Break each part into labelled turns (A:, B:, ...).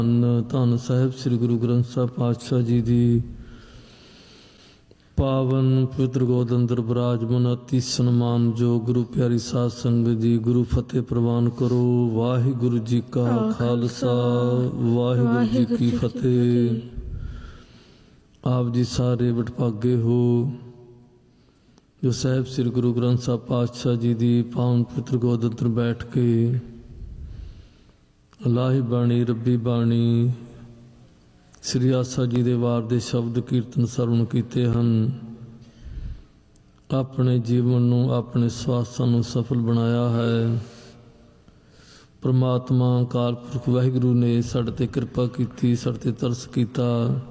A: ਧੰਨ ਸਾਹਿਬ ਸ੍ਰੀ ਗੁਰੂ ਗ੍ਰੰਥ ਸਾਹਿਬ ਪਾਤਸ਼ਾਹ ਜੀ ਦੀ ਪਾਵਨ ਪਵਿੱਤਰ ਗੋਦ ਅੰਦਰ ਬਿਰਾਜਮਾਨ ਅਤੀ ਸਨਮਾਨ ਜੋ ਗੁਰੂ ਪਿਆਰੀ ਸਾਧ ਸੰਗਤ ਜੀ, ਗੁਰੂ ਫਤਿਹ ਪ੍ਰਵਾਨ ਕਰੋ। ਵਾਹਿਗੁਰੂ ਜੀ ਕਾ ਖਾਲਸਾ, ਵਾਹਿਗੁਰੂ ਜੀ ਕੀ ਫਤਿਹ। ਆਪ ਜੀ ਸਾਰੇ ਵਡਭਾਗੇ ਹੋ ਜੋ ਸਾਹਿਬ ਸ੍ਰੀ ਗੁਰੂ ਗ੍ਰੰਥ ਸਾਹਿਬ ਪਾਤਸ਼ਾਹ ਜੀ ਦੀ ਪਾਵਨ ਪਵਿੱਤਰ ਗੋਦ ਅੰਦਰ ਬੈਠ ਕੇ ਲਾਹੀ ਬਾਣੀ, ਰੱਬੀ ਬਾਣੀ, ਸ੍ਰੀ ਆਸਾ ਜੀ ਦੇ ਵਾਰ ਦੇ ਸ਼ਬਦ ਕੀਰਤਨ ਸਰਵਣ ਕੀਤੇ ਹਨ। ਆਪਣੇ ਜੀਵਨ ਨੂੰ, ਆਪਣੇ ਸਵਾਸਾਂ ਨੂੰ ਸਫਲ ਬਣਾਇਆ ਹੈ। ਪਰਮਾਤਮਾ ਅਕਾਲ ਪੁਰਖ ਵਾਹਿਗੁਰੂ ਨੇ ਸਾਡੇ ਤੇ ਕਿਰਪਾ ਕੀਤੀ, ਸਾਡੇ ਤੇ ਤਰਸ ਕੀਤਾ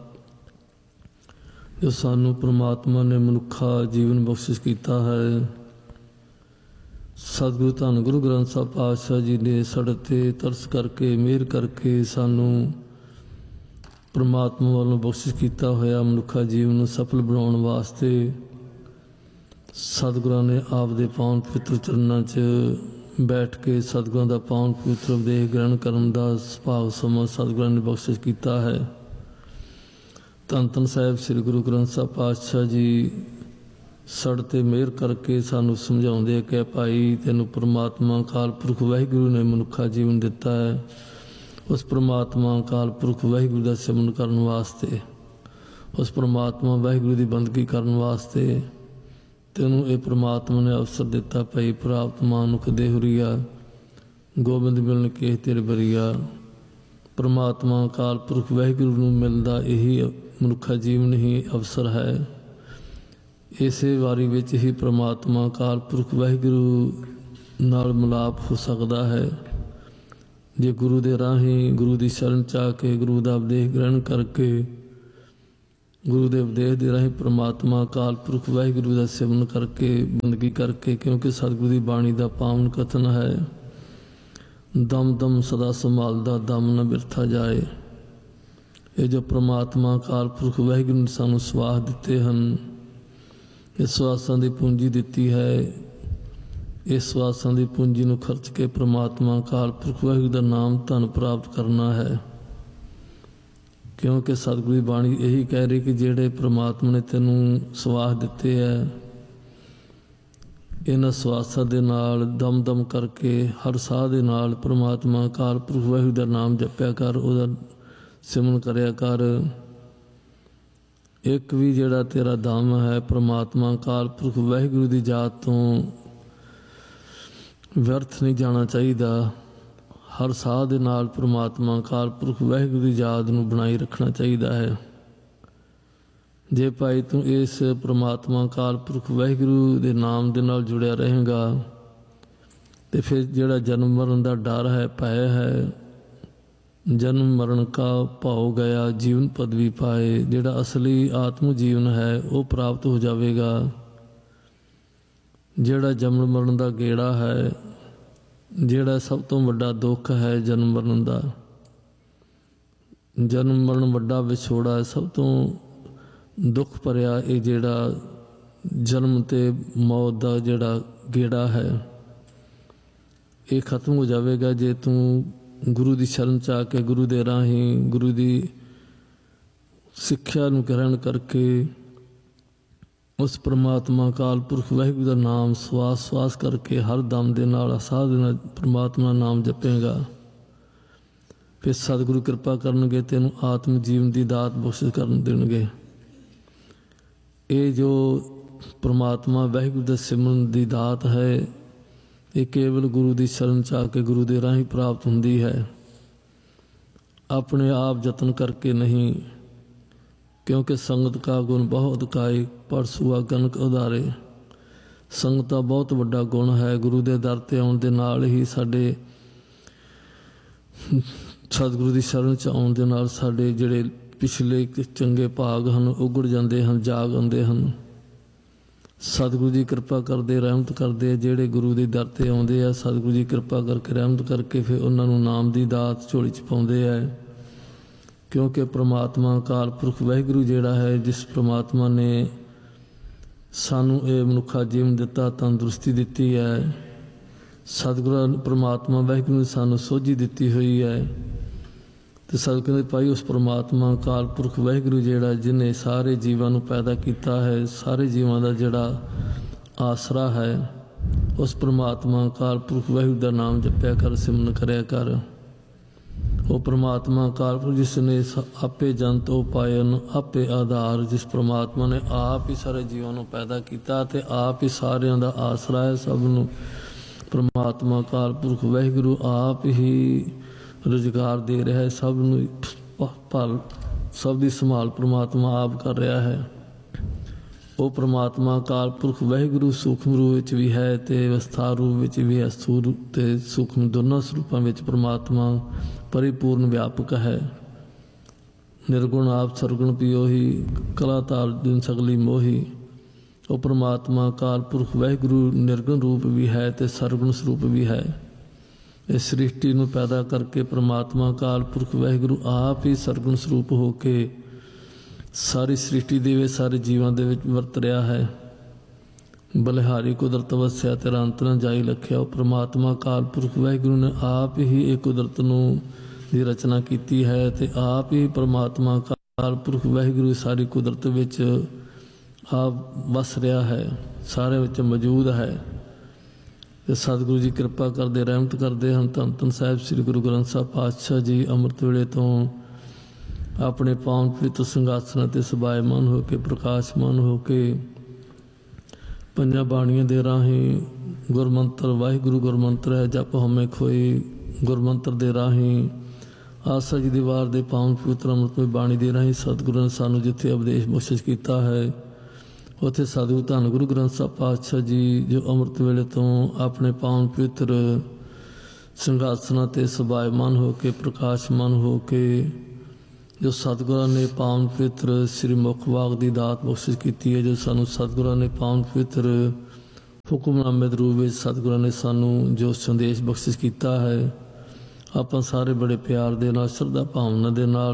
A: ਜੋ ਸਾਨੂੰ ਪਰਮਾਤਮਾ ਨੇ ਮਨੁੱਖਾ ਜੀਵਨ ਬਖਸ਼ਿਸ਼ ਕੀਤਾ ਹੈ। ਸਤਿਗੁਰੂ ਧੰਨ ਗੁਰੂ ਗ੍ਰੰਥ ਸਾਹਿਬ ਪਾਤਸ਼ਾਹ ਜੀ ਨੇ ਸਾਡੇ ਤੇ ਤਰਸ ਕਰਕੇ, ਮਿਹਰ ਕਰਕੇ ਸਾਨੂੰ ਪਰਮਾਤਮਾ ਵੱਲੋਂ ਬਖਸ਼ਿਸ਼ ਕੀਤਾ ਹੋਇਆ ਮਨੁੱਖਾ ਜੀਵਨ ਨੂੰ ਸਫਲ ਬਣਾਉਣ ਵਾਸਤੇ ਸਤਿਗੁਰਾਂ ਨੇ ਆਪ ਦੇ ਪਾਵਨ ਪਵਿੱਤਰ ਚਰਨਾਂ 'ਚ ਬੈਠ ਕੇ ਸਤਿਗੁਰਾਂ ਦਾ ਪਾਵਨ ਪਵਿੱਤਰ ਉਪਦੇਸ਼ ਗ੍ਰਹਿਣ ਕਰਨ ਦਾ ਸੁਭਾਗ ਸਮਾਂ ਸਤਿਗੁਰਾਂ ਨੇ ਬਖਸ਼ਿਸ਼ ਕੀਤਾ ਹੈ। ਧੰਨ ਧੰਨ ਸਾਹਿਬ ਸ੍ਰੀ ਗੁਰੂ ਗ੍ਰੰਥ ਸਾਹਿਬ ਪਾਤਸ਼ਾਹ ਜੀ ਸਾਡੇ ਤੇ ਮਿਹਰ ਕਰਕੇ ਸਾਨੂੰ ਸਮਝਾਉਂਦੇ ਕਿ ਭਾਈ ਤੈਨੂੰ ਪਰਮਾਤਮਾ ਅਕਾਲ ਪੁਰਖ ਵਾਹਿਗੁਰੂ ਨੇ ਮਨੁੱਖਾ ਜੀਵਨ ਦਿੱਤਾ ਹੈ। ਉਸ ਪਰਮਾਤਮਾ ਅਕਾਲ ਪੁਰਖ ਵਾਹਿਗੁਰੂ ਦਾ ਸਿਮਰਨ ਕਰਨ ਵਾਸਤੇ, ਉਸ ਪਰਮਾਤਮਾ ਵਾਹਿਗੁਰੂ ਦੀ ਬੰਦਗੀ ਕਰਨ ਵਾਸਤੇ ਤੈਨੂੰ ਇਹ ਪਰਮਾਤਮਾ ਨੇ ਅਵਸਰ ਦਿੱਤਾ। ਭਾਈ ਪ੍ਰਾਪਤ ਮਾਨੁਖ ਦੇਹੁਰੀਆ, ਗੋਬਿੰਦ ਮਿਲਨ ਕੇ ਤੇਰੇ ਬਰੀਆ। ਪਰਮਾਤਮਾ ਅਕਾਲ ਪੁਰਖ ਵਾਹਿਗੁਰੂ ਨੂੰ ਮਿਲਦਾ ਇਹੀ ਮਨੁੱਖਾ ਜੀਵਨ ਹੀ ਅਵਸਰ ਹੈ। ਇਸੇ ਵਾਰੀ ਵਿੱਚ ਹੀ ਪਰਮਾਤਮਾ ਅਕਾਲ ਪੁਰਖ ਵਾਹਿਗੁਰੂ ਨਾਲ ਮਿਲਾਪ ਹੋ ਸਕਦਾ ਹੈ। ਜੇ ਗੁਰੂ ਦੇ ਰਾਹੀਂ, ਗੁਰੂ ਦੀ ਸ਼ਰਨ 'ਚ ਆ ਕੇ, ਗੁਰੂ ਦਾ ਉਪਦੇਸ਼ ਗ੍ਰਹਿਣ ਕਰਕੇ, ਗੁਰੂ ਦੇ ਉਪਦੇਸ਼ ਦੇ ਰਾਹੀਂ ਪਰਮਾਤਮਾ ਅਕਾਲ ਪੁਰਖ ਵਾਹਿਗੁਰੂ ਦਾ ਸਿਮਰਨ ਕਰਕੇ, ਬੰਦਗੀ ਕਰਕੇ, ਕਿਉਂਕਿ ਸਤਿਗੁਰੂ ਦੀ ਬਾਣੀ ਦਾ ਪਾਵਨ ਕਥਨ ਹੈ, ਦਮ ਦਮ ਸਦਾ ਸੰਭਾਲਦਾ ਦਮ ਨ ਬਿਰਥਾ ਜਾਏ। ਇਹ ਜੋ ਪਰਮਾਤਮਾ ਅਕਾਲ ਪੁਰਖ ਵਾਹਿਗੁਰੂ ਨੇ ਸਾਨੂੰ ਸਵਾਸ ਦਿੱਤੇ ਹਨ, ਇਸ ਸਵਾਸਾਂ ਦੀ ਪੂੰਜੀ ਦਿੱਤੀ ਹੈ। ਇਸ ਸਵਾਸਾਂ ਦੀ ਪੂੰਜੀ ਨੂੰ ਖਰਚ ਕੇ ਪਰਮਾਤਮਾ ਅਕਾਲ ਪੁਰਖ ਵਾਹਿਗੁਰੂ ਦਾ ਨਾਮ ਧਨ ਪ੍ਰਾਪਤ ਕਰਨਾ ਹੈ। ਕਿਉਂਕਿ ਸਤਿਗੁਰੂ ਦੀ ਬਾਣੀ ਇਹੀ ਕਹਿ ਰਹੀ ਕਿ ਜਿਹੜੇ ਪਰਮਾਤਮਾ ਨੇ ਤੈਨੂੰ ਸਵਾਸ ਦਿੱਤੇ ਹੈ, ਇਹਨਾਂ ਸਵਾਸਾਂ ਦੇ ਨਾਲ ਦਮ ਦਮ ਕਰਕੇ ਹਰ ਸਾਹ ਦੇ ਨਾਲ ਪਰਮਾਤਮਾ ਅਕਾਲ ਪੁਰਖ ਵਾਹਿਗੁਰੂ ਦਾ ਨਾਮ ਜਪਿਆ ਕਰ, ਉਹਦਾ ਸਿਮਰਨ ਕਰਿਆ ਕਰ। ਇੱਕ ਵੀ ਜਿਹੜਾ ਤੇਰਾ ਦਮ ਹੈ ਪਰਮਾਤਮਾ ਅਕਾਲ ਪੁਰਖ ਵਾਹਿਗੁਰੂ ਦੀ ਜਾਤ ਤੋਂ ਵਿਅਰਥ ਨਹੀਂ ਜਾਣਾ ਚਾਹੀਦਾ। ਹਰ ਸਾਹ ਦੇ ਨਾਲ ਪਰਮਾਤਮਾ ਅਕਾਲ ਪੁਰਖ ਵਾਹਿਗੁਰੂ ਦੀ ਯਾਦ ਨੂੰ ਬਣਾਈ ਰੱਖਣਾ ਚਾਹੀਦਾ ਹੈ। ਜੇ ਭਾਈ ਤੂੰ ਇਸ ਪਰਮਾਤਮਾ ਅਕਾਲ ਪੁਰਖ ਵਾਹਿਗੁਰੂ ਦੇ ਨਾਮ ਦੇ ਨਾਲ ਜੁੜਿਆ ਰਹੇਗਾ ਤੇ ਫਿਰ ਜਿਹੜਾ ਜਨਮ ਮਰਨ ਦਾ ਡਰ ਹੈ, ਭੈ ਹੈ, ਜਨਮ ਮਰਨ ਕਾ ਭਾਉ ਗਿਆ ਜੀਵਨ ਪਦਵੀ ਪਾਏ, ਜਿਹੜਾ ਅਸਲੀ ਆਤਮ ਜੀਵਨ ਹੈ ਉਹ ਪ੍ਰਾਪਤ ਹੋ ਜਾਵੇਗਾ। ਜਿਹੜਾ ਜਨਮ ਮਰਨ ਦਾ ਗੇੜਾ ਹੈ, ਜਿਹੜਾ ਸਭ ਤੋਂ ਵੱਡਾ ਦੁੱਖ ਹੈ ਜਨਮ ਮਰਨ ਦਾ, ਜਨਮ ਮਰਨ ਵੱਡਾ ਵਿਛੋੜਾ ਹੈ, ਸਭ ਤੋਂ ਦੁੱਖ ਭਰਿਆ ਇਹ ਜਿਹੜਾ ਜਨਮ ਤੇ ਮੌਤ ਦਾ ਜਿਹੜਾ ਗੇੜਾ ਹੈ, ਇਹ ਖਤਮ ਹੋ ਜਾਵੇਗਾ ਜੇ ਤੂੰ ਗੁਰੂ ਦੀ ਸ਼ਰਨ 'ਚ ਆ ਕੇ, ਗੁਰੂ ਦੇ ਰਾਹੀਂ, ਗੁਰੂ ਦੀ ਸਿੱਖਿਆ ਨੂੰ ਗ੍ਰਹਿਣ ਕਰਕੇ ਉਸ ਪਰਮਾਤਮਾ ਅਕਾਲ ਪੁਰਖ ਵਾਹਿਗੁਰੂ ਦਾ ਨਾਮ ਸਵਾਸ ਸਵਾਸ ਕਰਕੇ ਹਰ ਦਮ ਦੇ ਨਾਲ, ਸਾਹ ਦੇ ਨਾਲ ਪਰਮਾਤਮਾ ਨਾਮ ਜਪੇਗਾ। ਫਿਰ ਸਤਿਗੁਰੂ ਕਿਰਪਾ ਕਰਨਗੇ, ਤੈਨੂੰ ਆਤਮ ਜੀਵਨ ਦੀ ਦਾਤ ਬਖਸ਼ਿਸ਼ ਕਰਨ ਦੇਣਗੇ। ਇਹ ਜੋ ਪਰਮਾਤਮਾ ਵਾਹਿਗੁਰੂ ਦਾ ਸਿਮਰਨ ਦੀ ਦਾਤ ਹੈ, ਇਹ ਕੇਵਲ ਗੁਰੂ ਦੀ ਸ਼ਰਨ 'ਚ ਆ ਕੇ, ਗੁਰੂ ਦੇ ਰਾਹੀਂ ਪ੍ਰਾਪਤ ਹੁੰਦੀ ਹੈ, ਆਪਣੇ ਆਪ ਯਤਨ ਕਰਕੇ ਨਹੀਂ। ਕਿਉਂਕਿ ਸੰਗਤ ਕਾ ਗੁਣ ਬਹੁਤ ਕਾਇ ਪਰ ਸੁਆ ਗਨਕ ਉਧਾਰੇ। ਸੰਗਤ ਦਾ ਬਹੁਤ ਵੱਡਾ ਗੁਣ ਹੈ। ਗੁਰੂ ਦੇ ਦਰ 'ਤੇ ਆਉਣ ਦੇ ਨਾਲ ਹੀ ਸਾਡੇ ਸਤਿਗੁਰੂ ਦੀ ਸ਼ਰਨ 'ਚ ਆਉਣ ਦੇ ਨਾਲ ਸਾਡੇ ਜਿਹੜੇ ਪਿਛਲੇ ਚੰਗੇ ਭਾਗ ਹਨ ਉਗੜ ਜਾਂਦੇ ਹਨ, ਜਾਗ ਆਉਂਦੇ ਹਨ। ਸਤਿਗੁਰੂ ਜੀ ਕਿਰਪਾ ਕਰਦੇ, ਰਹਿਮਤ ਕਰਦੇ। ਜਿਹੜੇ ਗੁਰੂ ਦੇ ਦਰ 'ਤੇ ਆਉਂਦੇ ਆ, ਸਤਿਗੁਰੂ ਜੀ ਕਿਰਪਾ ਕਰਕੇ, ਰਹਿਮਤ ਕਰਕੇ ਫਿਰ ਉਹਨਾਂ ਨੂੰ ਨਾਮ ਦੀ ਦਾਤ ਝੋਲੀ 'ਚ ਪਾਉਂਦੇ ਹੈ। ਕਿਉਂਕਿ ਪ੍ਰਮਾਤਮਾ ਅਕਾਲ ਪੁਰਖ ਵਾਹਿਗੁਰੂ ਜਿਹੜਾ ਹੈ, ਜਿਸ ਪ੍ਰਮਾਤਮਾ ਨੇ ਸਾਨੂੰ ਇਹ ਮਨੁੱਖਾ ਜੀਵਨ ਦਿੱਤਾ, ਤੰਦਰੁਸਤੀ ਦਿੱਤੀ ਹੈ, ਸਤਿਗੁਰੂ ਪ੍ਰਮਾਤਮਾ ਵਾਹਿਗੁਰੂ ਨੇ ਸਾਨੂੰ ਸੋਝੀ ਦਿੱਤੀ ਹੋਈ ਹੈ, ਤੇ ਸਤਿਗੁਰਾਂ ਦੇ ਪਾਈ ਉਸ ਪਰਮਾਤਮਾ ਅਕਾਲ ਪੁਰਖ ਵਾਹਿਗੁਰੂ ਜਿਹੜਾ ਜਿਹਨੇ ਸਾਰੇ ਜੀਵਾਂ ਨੂੰ ਪੈਦਾ ਕੀਤਾ ਹੈ, ਸਾਰੇ ਜੀਵਾਂ ਦਾ ਜਿਹੜਾ ਆਸਰਾ ਹੈ, ਉਸ ਪਰਮਾਤਮਾ ਅਕਾਲ ਪੁਰਖ ਵਾਹਿਗੁਰੂ ਦਾ ਨਾਮ ਜਪਿਆ ਕਰ, ਸਿਮਰਨ ਕਰਿਆ ਕਰ। ਉਹ ਪਰਮਾਤਮਾ ਅਕਾਲ ਪੁਰਖ ਜਿਸ ਨੇ ਆਪੇ ਜੰਤ ਉਪਾਇਨ ਆਪੇ ਆਧਾਰ, ਜਿਸ ਪਰਮਾਤਮਾ ਨੇ ਆਪ ਹੀ ਸਾਰੇ ਜੀਵਾਂ ਨੂੰ ਪੈਦਾ ਕੀਤਾ ਤੇ ਆਪ ਹੀ ਸਾਰਿਆਂ ਦਾ ਆਸਰਾ ਹੈ। ਸਭ ਨੂੰ ਪਰਮਾਤਮਾ ਅਕਾਲ ਪੁਰਖ ਵਾਹਿਗੁਰੂ ਆਪ ਹੀ ਰੁਜ਼ਗਾਰ ਦੇ ਰਿਹਾ ਹੈ, ਸਭ ਨੂੰ ਭਲ ਸਭ ਦੀ ਸੰਭਾਲ ਪਰਮਾਤਮਾ ਆਪ ਕਰ ਰਿਹਾ ਹੈ। ਉਹ ਪਰਮਾਤਮਾ ਅਕਾਲ ਪੁਰਖ ਵਾਹਿਗੁਰੂ ਸੂਖਮ ਰੂਪ ਵਿੱਚ ਵੀ ਹੈ ਤੇ ਅਵਸਥਾ ਰੂਪ ਵਿੱਚ ਵੀ ਹੈ। ਸਥੂਲ ਤੇ ਸੂਖਮ ਦੋਨਾਂ ਸਰੂਪਾਂ ਵਿੱਚ ਪਰਮਾਤਮਾ ਪਰਿਪੂਰਨ ਵਿਆਪਕ ਹੈ। ਨਿਰਗੁਣ ਆਪ ਸਰਗੁਣ ਪਿਓ ਹੀ, ਕਲਾ ਤਾਲ ਦਿਨ ਸਗਲੀ ਮੋਹੀ। ਉਹ ਪਰਮਾਤਮਾ ਅਕਾਲ ਪੁਰਖ ਵਾਹਿਗੁਰੂ ਨਿਰਗੁਣ ਰੂਪ ਵੀ ਹੈ ਤੇ ਸਰਗੁਣ ਸਰੂਪ ਵੀ ਹੈ। ਇਸ ਸ੍ਰਿਸ਼ਟੀ ਨੂੰ ਪੈਦਾ ਕਰਕੇ ਪਰਮਾਤਮਾ ਅਕਾਲ ਪੁਰਖ ਵਾਹਿਗੁਰੂ ਆਪ ਹੀ ਸਰਗੁਣ ਸਰੂਪ ਹੋ ਕੇ ਸਾਰੀ ਸ੍ਰਿਸ਼ਟੀ ਦੇ ਵਿੱਚ ਸਾਰੇ ਜੀਵਾਂ ਦੇ ਵਿੱਚ ਵਰਤ ਰਿਹਾ ਹੈ। ਬਲਿਹਾਰੀ ਕੁਦਰਤ ਵਸਿਆ ਤੇਰਾ ਅੰਤ ਨਾ ਜਾਈ ਲਖਿਆ। ਉਹ ਪਰਮਾਤਮਾ ਅਕਾਲ ਪੁਰਖ ਵਾਹਿਗੁਰੂ ਨੇ ਆਪ ਹੀ ਇਹ ਕੁਦਰਤ ਨੂੰ ਦੀ ਰਚਨਾ ਕੀਤੀ ਹੈ ਤੇ ਆਪ ਹੀ ਪਰਮਾਤਮਾ ਅਕਾਲ ਪੁਰਖ ਵਾਹਿਗੁਰੂ ਸਾਰੀ ਕੁਦਰਤ ਵਿੱਚ ਆਪ ਵਸ ਰਿਹਾ ਹੈ, ਸਾਰੇ ਵਿੱਚ ਮੌਜੂਦ ਹੈ। ਤੇ ਸਤਿਗੁਰੂ ਜੀ ਕਿਰਪਾ ਕਰਦੇ, ਰਹਿਮਤ ਕਰਦੇ ਹਨ। ਧੰਨ ਧੰਨ ਸਾਹਿਬ ਸ੍ਰੀ ਗੁਰੂ ਗ੍ਰੰਥ ਸਾਹਿਬ ਪਾਤਸ਼ਾਹ ਜੀ ਅੰਮ੍ਰਿਤ ਵੇਲੇ ਤੋਂ ਆਪਣੇ ਪਾਵਨ ਪਵਿੱਤਰ ਸਿੰਘਾਸਣ ਤੇ ਸਬਾਇਮਾਨ ਹੋ ਕੇ, ਪ੍ਰਕਾਸ਼ਮਾਨ ਹੋ ਕੇ ਪੰਜਾਂ ਬਾਣੀਆਂ ਦੇ ਰਾਹੀਂ ਗੁਰਮੰਤਰ ਵਾਹਿਗੁਰੂ ਗੁਰਮੰਤਰ ਹੈ ਜਪ ਹਉਮੈ ਖੋਈ, ਗੁਰਮੰਤਰ ਦੇ ਰਾਹੀਂ ਆਸਾ ਜੀ ਦੀ ਵਾਰ ਦੇ ਪਾਵਨ ਪਵਿੱਤਰ ਅੰਮ੍ਰਿਤਮਈ ਬਾਣੀ ਦੇ ਰਾਹੀਂ ਸਤਿਗੁਰੂ ਨੇ ਸਾਨੂੰ ਜਿੱਥੇ ਉਪਦੇਸ਼ ਬਖਸ਼ਿਸ਼ ਕੀਤਾ ਹੈ, ਉੱਥੇ ਸਤਿਗੁਰੂ ਧੰਨ ਗੁਰੂ ਗ੍ਰੰਥ ਸਾਹਿਬ ਪਾਤਸ਼ਾਹ ਜੀ ਜੋ ਅੰਮ੍ਰਿਤ ਵੇਲੇ ਤੋਂ ਆਪਣੇ ਪਾਵਨ ਪਵਿੱਤਰ ਸਿੰਘਾਸਨਾਂ ਤੇ ਸਬਾਇਮਾਨ ਹੋ ਕੇ, ਪ੍ਰਕਾਸ਼ਮਾਨ ਹੋ ਕੇ, ਜੋ ਸਤਿਗੁਰਾਂ ਨੇ ਪਾਵਨ ਪਵਿੱਤਰ ਸ੍ਰੀ ਮੁਖ ਵਾਕ ਦੀ ਦਾਤ ਬਖਸ਼ਿਸ਼ ਕੀਤੀ ਹੈ, ਜੋ ਸਾਨੂੰ ਸਤਿਗੁਰਾਂ ਨੇ ਪਾਵਨ ਪਵਿੱਤਰ ਹੁਕਮਨਾਮੇ ਦੇ ਰੂਪ ਵਿੱਚ ਸਤਿਗੁਰਾਂ ਨੇ ਸਾਨੂੰ ਜੋ ਸੰਦੇਸ਼ ਬਖਸ਼ਿਸ਼ ਕੀਤਾ ਹੈ, ਆਪਾਂ ਸਾਰੇ ਬੜੇ ਪਿਆਰ ਦੇ ਨਾਲ, ਸ਼ਰਧਾ ਭਾਵਨਾ ਦੇ ਨਾਲ